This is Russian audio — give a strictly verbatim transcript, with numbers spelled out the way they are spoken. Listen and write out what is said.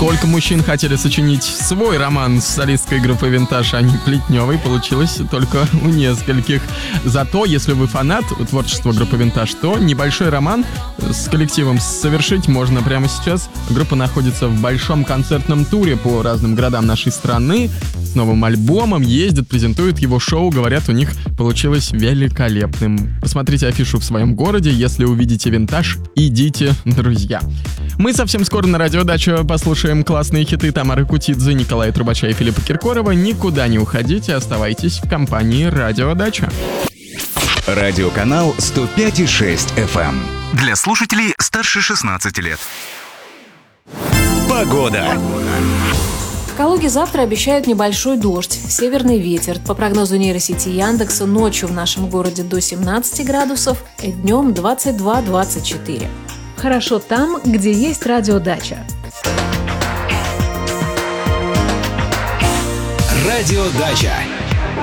Сколько мужчин хотели сочинить свой роман с солисткой группы «Винтаж» Аней Плетневой, получилось только у нескольких. Зато, если вы фанат творчества группы «Винтаж», то небольшой роман с коллективом совершить можно прямо сейчас. Группа находится в большом концертном туре по разным городам нашей страны. С новым альбомом ездят, презентуют его шоу. Говорят, у них получилось великолепным. Посмотрите афишу в своем городе. Если увидите «Винтаж», идите, друзья. Мы совсем скоро на Радиодачу послушаем классные хиты Тамары Кутидзе, Николая Трубача и Филиппа Киркорова. Никуда не уходите, оставайтесь в компании Радиодача. Радиоканал сто пять и шесть эф эм. Для слушателей старше шестнадцати лет. Погода. В Калуге завтра обещают небольшой дождь, северный ветер. По прогнозу нейросети Яндекса, ночью в нашем городе до семнадцати градусов, днем двадцать два - двадцать четыре. Хорошо там, где есть Радиодача. Радиодача.